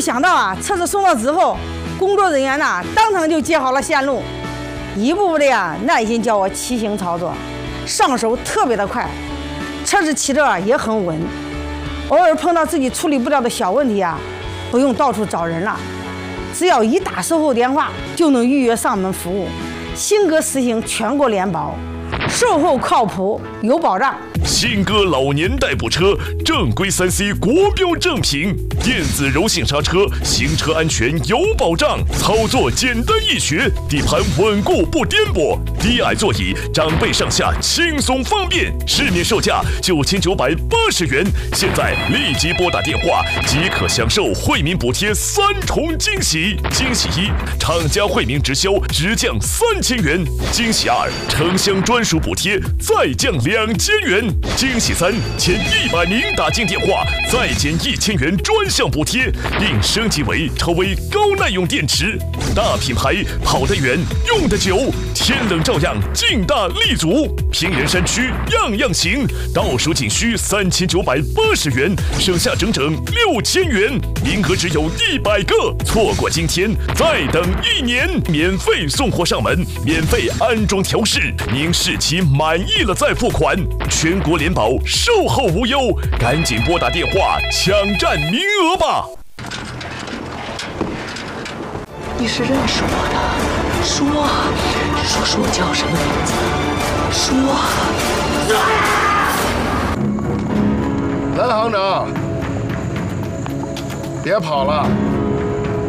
想到啊，车子送到之后，工作人员呢当场就接好了线路，一步步的呀耐心教我骑行操作，上手特别的快，车子骑着也很稳。偶尔碰到自己处理不了的小问题啊，不用到处找人了，只要一打售后电话就能预约上门服务。新歌实行全国联保，售后靠谱有保障。 新歌老年代步车，正规3C 国标正品，电子柔性刹车，行车安全有保障，操作简单易学，底盘稳固不颠簸，低矮座椅，长辈上下轻松方便。市面售价9980元，现在立即拨打电话即可享受惠民补贴3重惊喜。惊喜1，厂家惠民直销直降3000元；惊喜2，城乡专属补贴再降2000元；惊喜3，前100名打进电话再减1000元专项补贴，并升级为超微高耐用电池。大品牌跑得远，用得久，天冷照样劲大力足。平原山区样样行，倒数仅需3980元，省下整整6000元，名额只有100个，错过今天再等1年，免费送货上门，免费安装调试，您试骑满意了再付款，全国联保，售后无忧，赶紧拨打电话抢占名额吧！ 你是认识我的，说我叫什么名字？说。 蓝行长，别跑了。